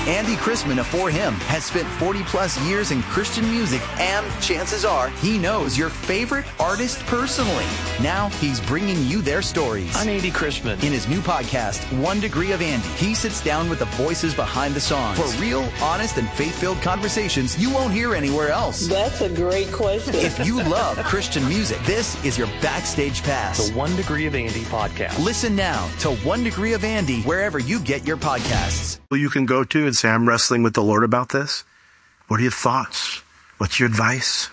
Andy Chrisman of For Him has spent 40 plus years in Christian music, and chances are he knows your favorite artist personally. Now he's bringing you their stories. I'm Andy Chrisman. In his new podcast, 1 Degree of Andy, he sits down with the voices behind the songs for real, honest, and faith-filled conversations you won't hear anywhere else. That's a great question. If you love Christian music, this is your backstage pass. The 1 Degree of Andy podcast. Listen now to 1 Degree of Andy wherever you get your podcasts. You can go to and say, I'm wrestling with the Lord about this. What are your thoughts? What's your advice?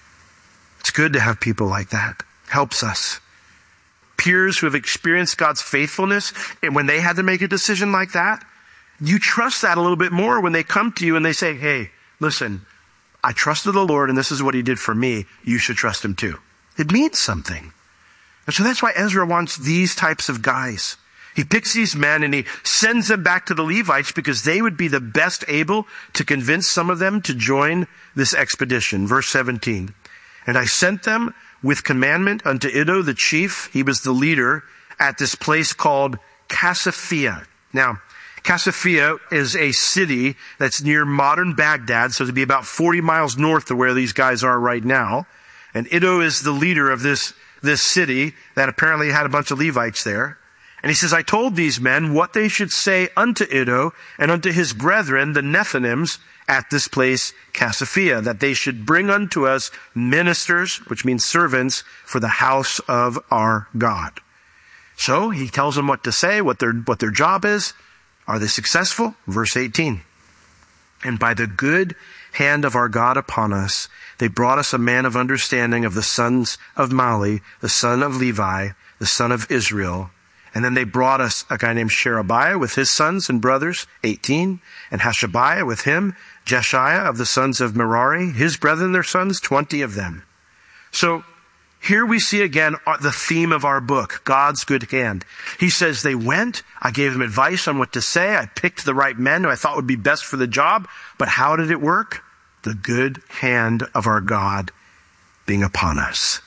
It's good to have people like that. Helps us. Peers who have experienced God's faithfulness, and when they had to make a decision like that, you trust that a little bit more when they come to you and they say, hey, listen, I trusted the Lord and this is what he did for me. You should trust him too. It means something. And so that's why Ezra wants these types of guys. He picks these men and he sends them back to the Levites because they would be the best able to convince some of them to join this expedition. Verse 17. And I sent them with commandment unto Iddo the chief. He was the leader at this place called Casaphia. Now, Casaphia is a city that's near modern Baghdad, so it'd be about 40 miles north of where these guys are right now. And Iddo is the leader of this city that apparently had a bunch of Levites there. And he says, I told these men what they should say unto Iddo and unto his brethren, the Nethinims, at this place, Casaphia, that they should bring unto us ministers, which means servants, for the house of our God. So he tells them what to say, what their job is. Are they successful? Verse 18. And by the good hand of our God upon us, they brought us a man of understanding of the sons of Mali, the son of Levi, the son of Israel. And then they brought us a guy named Sherebiah with his sons and brothers, 18, and Hashabiah with him, Jeshiah of the sons of Merari, his brethren, their sons, 20 of them. So here we see again the theme of our book, God's good hand. He says they went, I gave them advice on what to say, I picked the right men who I thought would be best for the job, but how did it work? The good hand of our God being upon us.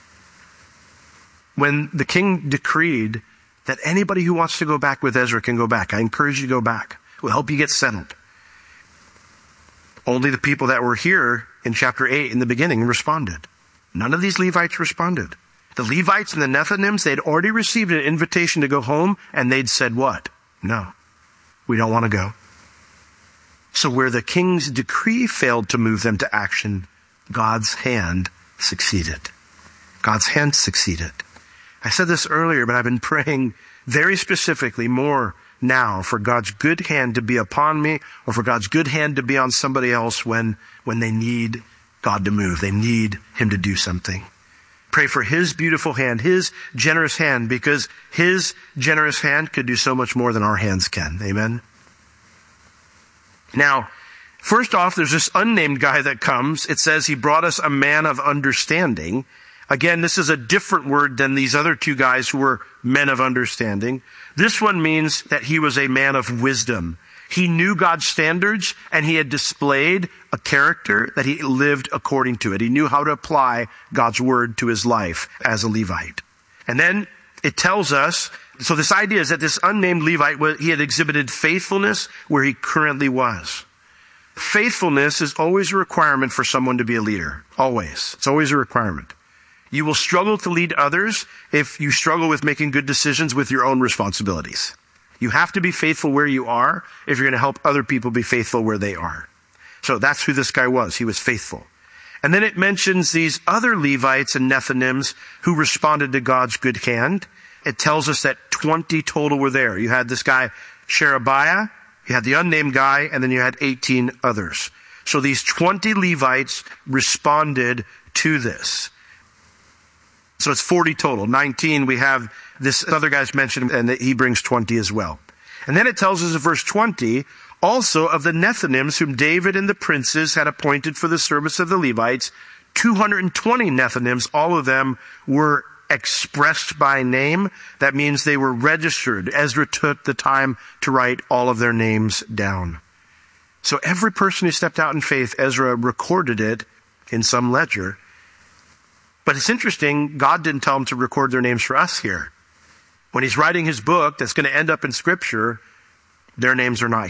When the king decreed that anybody who wants to go back with Ezra can go back, I encourage you to go back. It will help you get settled. Only the people that were here in chapter 8 in the beginning responded. None of these Levites responded. The Levites and the Nethinims, they'd already received an invitation to go home, and they'd said what? No, we don't want to go. So where the king's decree failed to move them to action, God's hand succeeded. God's hand succeeded. I said this earlier, but I've been praying very specifically more now for God's good hand to be upon me, or for God's good hand to be on somebody else when they need God to move. They need him to do something. Pray for his beautiful hand, his generous hand, because his generous hand could do so much more than our hands can. Amen. Now, first off, there's this unnamed guy that comes. It says he brought us a man of understanding. Again, this is a different word than these other two guys who were men of understanding. This one means that he was a man of wisdom. He knew God's standards, and he had displayed a character that he lived according to it. He knew how to apply God's word to his life as a Levite. And then it tells us, so this idea is that this unnamed Levite, he had exhibited faithfulness where he currently was. Faithfulness is always a requirement for someone to be a leader. Always. It's always a requirement. You will struggle to lead others if you struggle with making good decisions with your own responsibilities. You have to be faithful where you are if you're going to help other people be faithful where they are. So that's who this guy was. He was faithful. And then it mentions these other Levites and Nethinims who responded to God's good hand. It tells us that 20 total were there. You had this guy, Sherebiah, you had the unnamed guy, and then you had 18 others. So these 20 Levites responded to this. So it's 40 total. 19, we have this other guy's mentioned, and he brings 20 as well. And then it tells us in verse 20, also of the Nethinims whom David and the princes had appointed for the service of the Levites, 220 Nethinims, all of them were expressed by name. That means they were registered. Ezra took the time to write all of their names down. So every person who stepped out in faith, Ezra recorded it in some ledger. But it's interesting, God didn't tell him to record their names for us here. When he's writing his book that's going to end up in Scripture, their names are not